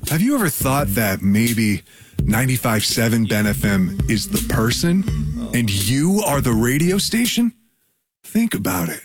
Have you ever thought that maybe 95.7 Ben FM is the person and you are the radio station? Think about it.